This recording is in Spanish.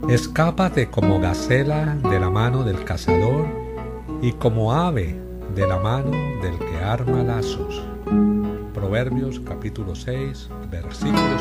Escápate como gacela de la mano del cazador y como ave de la mano del que arma lazos. Proverbios capítulo 6, versículos